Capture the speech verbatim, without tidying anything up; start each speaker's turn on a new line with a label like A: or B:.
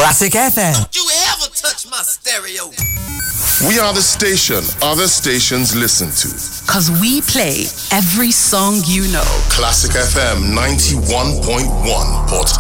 A: Classic F M.
B: Don't you ever touch my stereo.
C: We are the station other stations listen to.
D: Cause we play every song you know.
C: Classic F M ninety-one point one Port